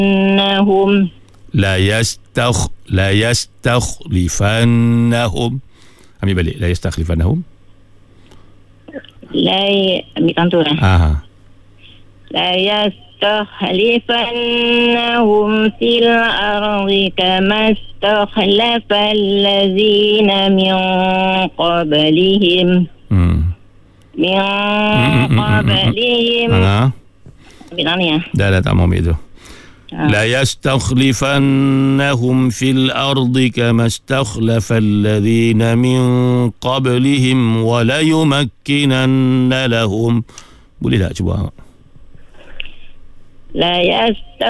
أنهم لا يستخلفنهم. Ambil balik. La yastakhlifannahum. ambil kantor لا يستخلفنهم في الأرض كما استخلف الذين من قبلهم لا tak mau ambil tu. لا يستخلفنهم في الأرض كما استخلف الذين من قبلهم وليمكنن لهم. Boleh tak cuba? لا